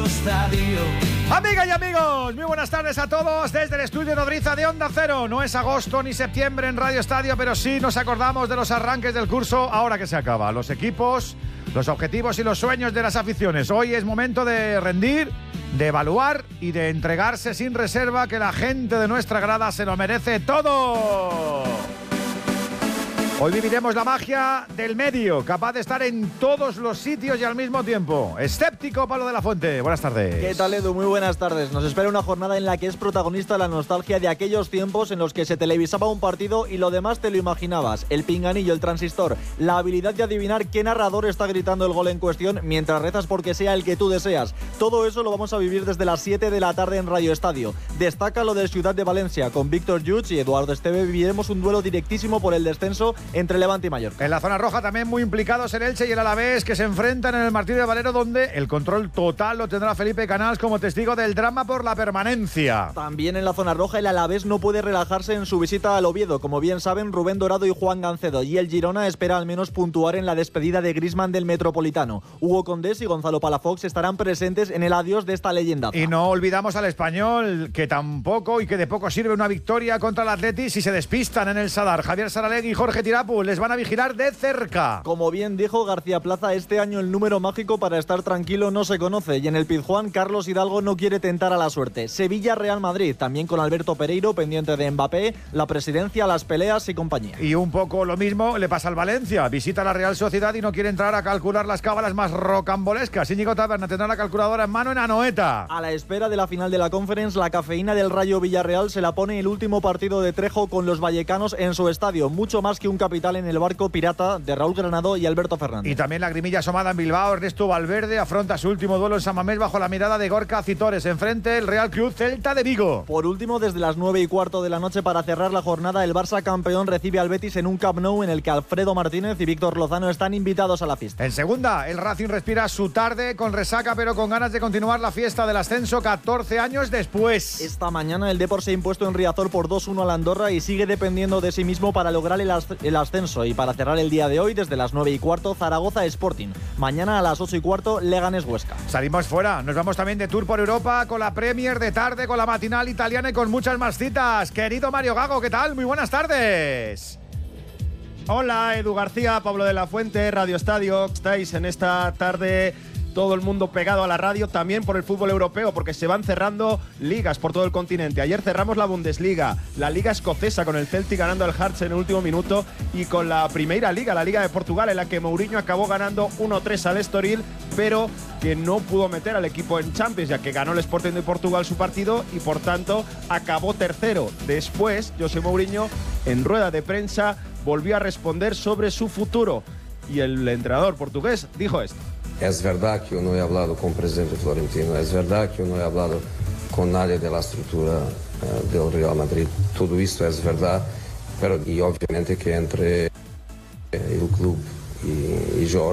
Estadio. Amigas y amigos, muy buenas tardes a todos desde el estudio Nodriza de Onda Cero. No es agosto ni septiembre en Radio Estadio, pero sí nos acordamos de los arranques del curso ahora que se acaba. Los equipos, los objetivos y los sueños de las aficiones. Hoy es momento de rendir, de evaluar y de entregarse sin reserva, que la gente de nuestra grada se lo merece todo. Hoy viviremos la magia del medio, capaz de estar en todos los sitios y al mismo tiempo. Escéptico, Pablo de la Fuente. Buenas tardes. ¿Qué tal, Edu? Muy buenas tardes. Nos espera una jornada en la que es protagonista la nostalgia de aquellos tiempos en los que se televisaba un partido y lo demás te lo imaginabas. El pinganillo, el transistor, la habilidad de adivinar qué narrador está gritando el gol en cuestión mientras rezas porque sea el que tú deseas. Todo eso lo vamos a vivir desde las 7 de la tarde en Radio Estadio. Destaca lo de Ciudad de Valencia. Con Víctor Yuch y Eduardo Esteve viviremos un duelo directísimo por el descenso entre Levante y Mallorca. En la zona roja también muy implicados el Elche y el Alavés, que se enfrentan en el Martínez de Valero, donde el control total lo tendrá Felipe Canals como testigo del drama por la permanencia. También en la zona roja el Alavés no puede relajarse en su visita al Oviedo. Como bien saben, Rubén Dorado y Juan Gancedo, y el Girona espera al menos puntuar en la despedida de Griezmann del Metropolitano. Hugo Condés y Gonzalo Palafox estarán presentes en el adiós de esta leyenda. Y no olvidamos al Español, que tampoco y que de poco sirve una victoria contra el Atleti si se despistan en el Sadar. Javier Saralegui y Jorge Tirapu les van a vigilar de cerca. Como bien dijo García Plaza, este año el número mágico para estar tranquilo no se conoce, y en el Pizjuán Carlos Hidalgo no quiere tentar a la suerte. Sevilla-Real Madrid, también con Alberto Pereiro pendiente de Mbappé, la presidencia, las peleas y compañía. Y un poco lo mismo le pasa al Valencia. Visita la Real Sociedad y no quiere entrar a calcular las cábalas más rocambolescas. Íñigo Taberna tendrá la calculadora en mano en Anoeta. A la espera de la final de la Conference, la cafeína del Rayo Villarreal se la pone el último partido de Trejo con los vallecanos en su estadio. Mucho más que un capital en el barco pirata de Raúl Granado y Alberto Fernández. Y también la grimilla asomada en Bilbao. Ernesto Valverde afronta su último duelo en San Mamés bajo la mirada de Gorka Citores. Enfrente el Real Club Celta de Vigo. Por último, desde las 9:15 de la noche para cerrar la jornada, el Barça campeón recibe al Betis en un Camp Nou en el que Alfredo Martínez y Víctor Lozano están invitados a la fiesta. En segunda, el Racing respira su tarde con resaca pero con ganas de continuar la fiesta del ascenso 14 años después. Esta mañana el Depor se ha impuesto en Riazor por 2-1 al Andorra y sigue dependiendo de sí mismo para lograr el ascenso. Y para cerrar el día de hoy, desde las 9:15, Zaragoza Sporting. Mañana a las 8:15, Leganés Huesca. Salimos fuera, nos vamos también de tour por Europa con la Premier de tarde, con la matinal italiana y con muchas más citas. Querido Mario Gago, ¿qué tal? Muy buenas tardes. Hola, Edu García, Pablo de la Fuente, Radio Estadio. Estáis en esta tarde todo el mundo pegado a la radio, también por el fútbol europeo, porque se van cerrando ligas por todo el continente. Ayer cerramos la Bundesliga, la Liga Escocesa con el Celtic ganando al Hearts en el último minuto, y con la Primeira Liga, la Liga de Portugal, en la que Mourinho acabó ganando 1-3 al Estoril, pero que no pudo meter al equipo en Champions, ya que ganó el Sporting de Portugal su partido y por tanto acabó tercero. Después, José Mourinho, en rueda de prensa, volvió a responder sobre su futuro, y el entrenador portugués dijo esto. Es verdad que yo no he hablado con el presidente Florentino, es verdad que yo no he hablado con nadie de la estructura del Real Madrid. Todo esto es verdad, pero y obviamente que entre el club y yo